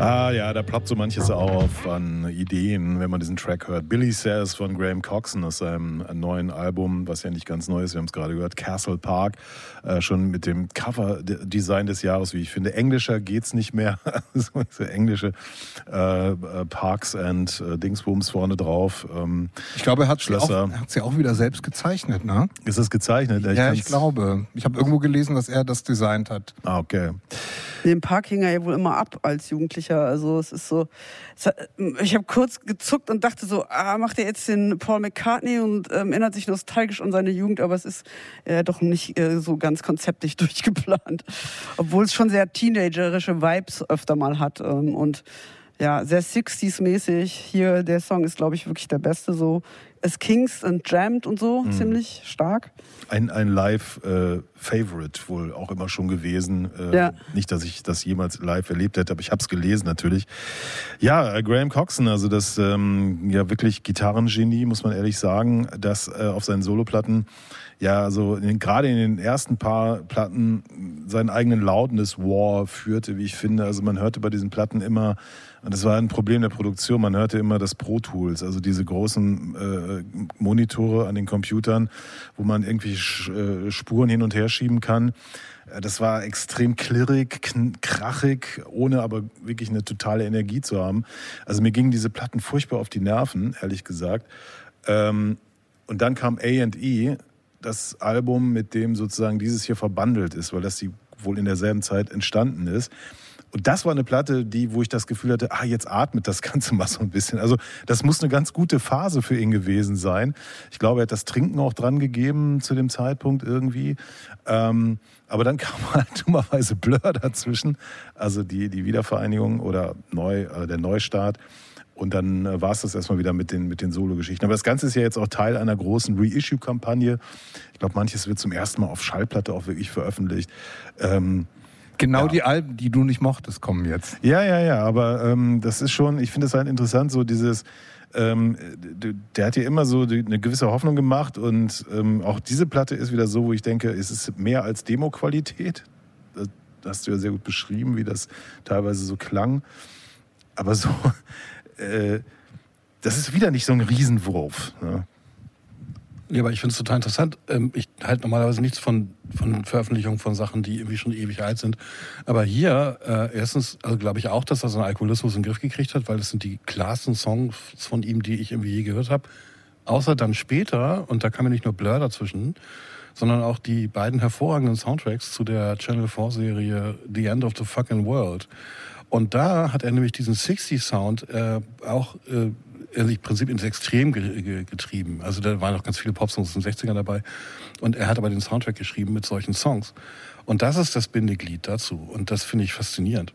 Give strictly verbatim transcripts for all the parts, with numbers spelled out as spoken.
Ah ja, da ploppt so manches auf an Ideen, wenn man diesen Track hört. Billy Says von Graham Coxon aus seinem neuen Album, was ja nicht ganz neu ist, wir haben es gerade gehört, Castle Park, äh, schon mit dem Cover-Design des Jahres, wie ich finde. Englischer geht's nicht mehr, so englische äh, Parks and äh, Dingsbums vorne drauf. Ähm, ich glaube, er hat sie, auch, er hat sie auch wieder selbst gezeichnet, ne? Ist das gezeichnet? Ich ja, ich glaube. Ich habe irgendwo gelesen, dass er das designt hat. Ah, okay. Den Park hing er ja wohl immer ab als Jugendlicher. Also es ist so, es hat, ich habe kurz gezuckt und dachte so, ah, macht er jetzt den Paul McCartney und ähm, erinnert sich nostalgisch an seine Jugend, aber es ist äh, doch nicht äh, so ganz konzeptlich durchgeplant. Obwohl es schon sehr teenagerische Vibes öfter mal hat ähm, und ja, sehr sixties-mäßig. Hier, der Song ist, glaube ich, wirklich der beste so. As Kings and Jammed und so, mhm. ziemlich stark. Ein, ein Live-Favorite äh, wohl auch immer schon gewesen. Äh, ja. Nicht, dass ich das jemals live erlebt hätte, aber ich habe es gelesen natürlich. Ja, äh, Graham Coxon, also das ähm, ja wirklich Gitarrengenie, muss man ehrlich sagen, das äh, auf seinen Soloplatten, ja, also in den, gerade in den ersten paar Platten seinen eigenen Loudness War führte, wie ich finde. Also man hörte bei diesen Platten immer, und das war ein Problem der Produktion, man hörte immer das Pro Tools, also diese großen äh, Monitore an den Computern, wo man irgendwie äh, Spuren hin und her schieben kann. Das war extrem klirrig, kn- krachig, ohne aber wirklich eine totale Energie zu haben. Also mir gingen diese Platten furchtbar auf die Nerven, ehrlich gesagt. Ähm, und dann kam A and E, das Album, mit dem sozusagen dieses hier verbandelt ist, weil das die wohl in derselben Zeit entstanden ist. Und das war eine Platte, die, wo ich das Gefühl hatte, ah, jetzt atmet das Ganze mal so ein bisschen. Also das muss eine ganz gute Phase für ihn gewesen sein. Ich glaube, er hat das Trinken auch dran gegeben zu dem Zeitpunkt irgendwie. Ähm, aber dann kam halt dummerweise Blur dazwischen, also die, die Wiedervereinigung oder neu, äh, der Neustart. Und dann äh, war es das erstmal wieder mit den, mit den Solo-Geschichten. Aber das Ganze ist ja jetzt auch Teil einer großen Reissue-Kampagne. Ich glaube, manches wird zum ersten Mal auf Schallplatte auch wirklich veröffentlicht. Ähm, Genau, ja. Die Alben, die du nicht mochtest, kommen jetzt. Ja, ja, ja, aber ähm, das ist schon, ich finde es halt interessant, so dieses, ähm, der hat ja immer so die, eine gewisse Hoffnung gemacht und ähm, auch diese Platte ist wieder so, wo ich denke, es ist mehr als Demo-Qualität. Das hast du ja sehr gut beschrieben, wie das teilweise so klang. Aber so, äh, das ist wieder nicht so ein Riesenwurf, ne? Ja, aber ich finde es total interessant. Ich halte normalerweise nichts von, von Veröffentlichungen von Sachen, die irgendwie schon ewig alt sind. Aber hier, äh, erstens, also glaube ich auch, dass er seinen Alkoholismus in den Griff gekriegt hat, weil das sind die klarsten Songs von ihm, die ich irgendwie je gehört habe. Außer dann später, und da kam ja nicht nur Blur dazwischen, sondern auch die beiden hervorragenden Soundtracks zu der Channel vier Serie The End of the Fucking World. Und da hat er nämlich diesen sixties-Sound äh, auch äh, im Prinzip ins Extrem getrieben. Also da waren auch ganz viele Popsongs aus den sechzigern dabei. Und er hat aber den Soundtrack geschrieben mit solchen Songs. Und das ist das Bindeglied dazu. Und das finde ich faszinierend.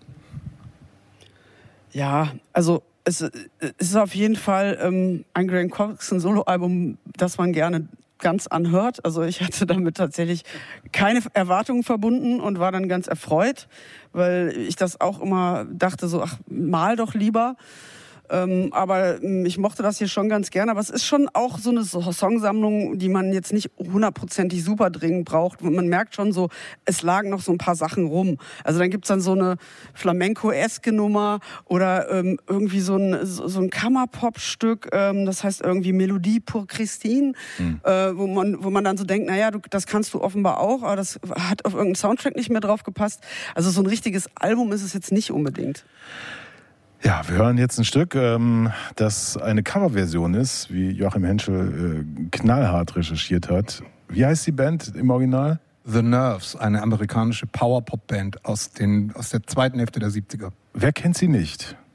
Ja, also es, es ist auf jeden Fall ähm, ein Graham Coxon Soloalbum, das man gerne ganz anhört. Also ich hatte damit tatsächlich keine Erwartungen verbunden und war dann ganz erfreut, weil ich das auch immer dachte so, ach, mal doch lieber. Ähm, aber ich mochte das hier schon ganz gerne. Aber es ist schon auch so eine Songsammlung, die man jetzt nicht hundertprozentig super dringend braucht. Man merkt schon so, es lagen noch so ein paar Sachen rum. Also dann gibt's dann so eine Flamenco-eske Nummer oder ähm, irgendwie so ein, so ein Kammerpop-Stück, ähm, das heißt irgendwie Melodie pour Christine, mhm. äh, wo man, wo man dann so denkt, naja, du, das kannst du offenbar auch, aber das hat auf irgendeinen Soundtrack nicht mehr drauf gepasst. Also so ein richtiges Album ist es jetzt nicht unbedingt. Ja, wir hören jetzt ein Stück, ähm, das eine Coverversion ist, wie Joachim Henschel äh, knallhart recherchiert hat. Wie heißt die Band im Original? The Nerves, eine amerikanische Power-Pop-Band aus, den, aus der zweiten Hälfte der siebziger. Wer kennt sie nicht?